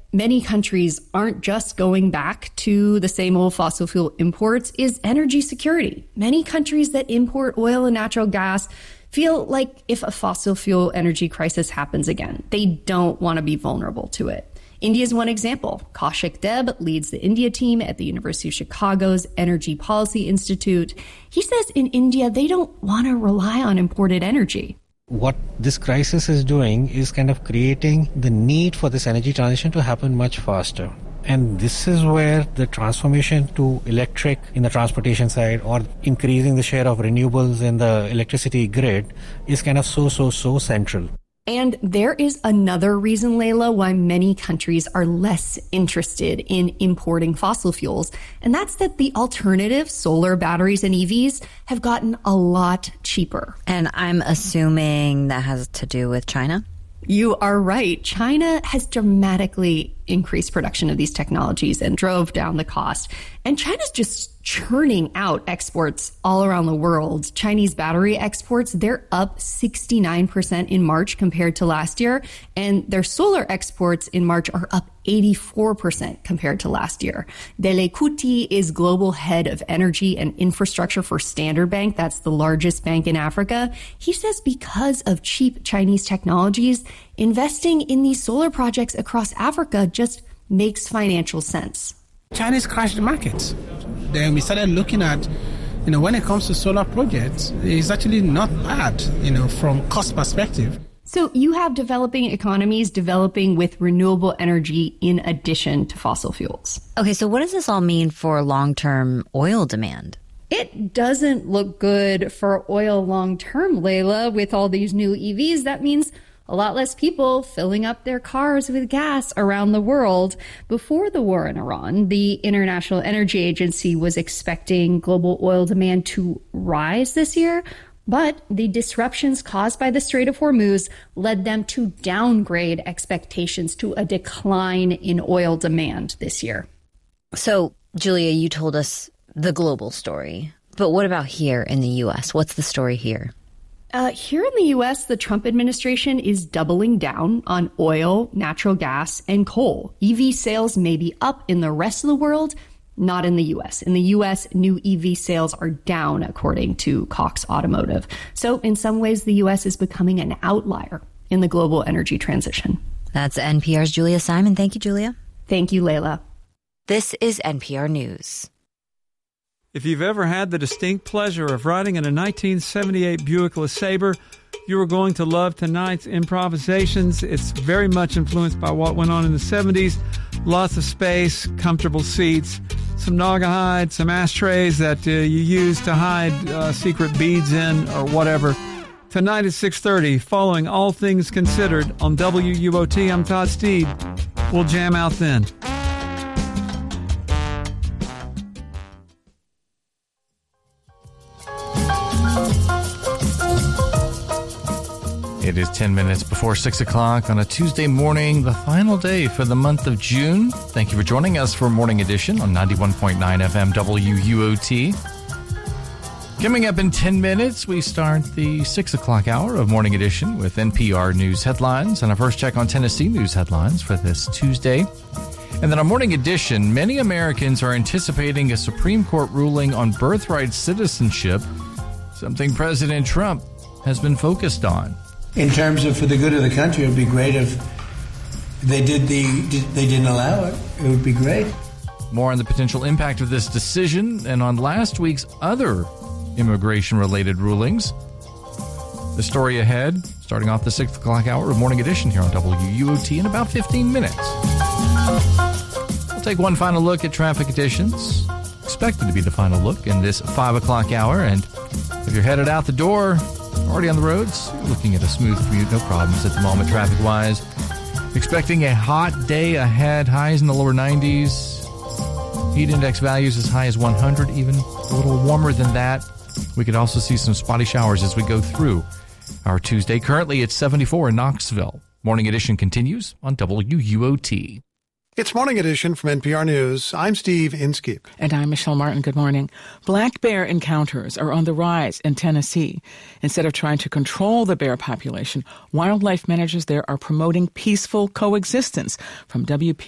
many countries aren't just going back to the same old fossil fuel imports is energy security. Many countries that import oil and natural gas feel like if a fossil fuel energy crisis happens again, they don't want to be vulnerable to it. India is one example. Kaushik Deb leads the India team at the University of Chicago's Energy Policy Institute. He says in India, they don't want to rely on imported energy. What this crisis is doing is kind of creating the need for this energy transition to happen much faster. And this is where the transformation to electric in the transportation side or increasing the share of renewables in the electricity grid is kind of so central. And there is another reason, Layla, why many countries are less interested in importing fossil fuels. And that's that the alternative solar batteries and EVs have gotten a lot cheaper. And I'm assuming that has to do with China? You are right. China has dramatically increased production of these technologies and drove down the cost. And China's just churning out exports all around the world. Chinese battery exports, they're up 69% in March compared to last year. And their solar exports in March are up 84% compared to last year. Dele Kuti is global head of energy and infrastructure for Standard Bank. That's the largest bank in Africa. He says because of cheap Chinese technologies, investing in these solar projects across Africa just makes financial sense. Chinese crashed the markets. Then we started looking at, when it comes to solar projects, it's actually not bad, from cost perspective. So you have developing economies developing with renewable energy in addition to fossil fuels. Okay, so what does this all mean for long-term oil demand? It doesn't look good for oil long-term, Layla. With all these new EVs, that means a lot less people filling up their cars with gas around the world. Before the war in Iran, the International Energy Agency was expecting global oil demand to rise this year, but the disruptions caused by the Strait of Hormuz led them to downgrade expectations to a decline in oil demand this year. So, Julia, you told us the global story, but what about here in the U.S.? What's the story here? Here in the U.S., the Trump administration is doubling down on oil, natural gas, and coal. EV sales may be up in the rest of the world, not in the U.S. In the U.S., new EV sales are down, according to Cox Automotive. So in some ways, the U.S. is becoming an outlier in the global energy transition. That's NPR's Julia Simon. Thank you, Julia. Thank you, Layla. This is NPR News. If you've ever had the distinct pleasure of riding in a 1978 Buick LeSabre, you are going to love tonight's improvisations. It's very much influenced by what went on in the 70s. Lots of space, comfortable seats, some Naugahyde, some ashtrays that you use to hide secret beads in or whatever. Tonight at 6:30, following All Things Considered on WUOT, I'm Todd Steed. We'll jam out then. It is 10 minutes before 6 o'clock on a Tuesday morning, the final day for the month of June. Thank you for joining us for Morning Edition on 91.9 FM WUOT. Coming up in 10 minutes, we start the 6 o'clock hour of Morning Edition with NPR News headlines and a first check on Tennessee news headlines for this Tuesday. And then on Morning Edition, many Americans are anticipating a Supreme Court ruling on birthright citizenship, something President Trump has been focused on. In terms of for the good of the country, it would be great if they didn't allow it. It would be great. More on the potential impact of this decision and on last week's other immigration-related rulings. The story ahead, starting off the 6 o'clock hour of Morning Edition here on WUOT in about 15 minutes. We'll take one final look at traffic conditions. Expected to be the final look in this 5 o'clock hour. And if you're headed out the door, already on the roads, looking at a smooth commute, no problems at the moment traffic-wise. Expecting a hot day ahead, highs in the lower 90s. Heat index values as high as 100, even a little warmer than that. We could also see some spotty showers as we go through our Tuesday. Currently, it's 74 in Knoxville. Morning Edition continues on WUOT. It's Morning Edition from NPR News. I'm Steve Inskeep. And I'm Michelle Martin. Good morning. Black bear encounters are on the rise in Tennessee. Instead of trying to control the bear population, wildlife managers there are promoting peaceful coexistence. From WP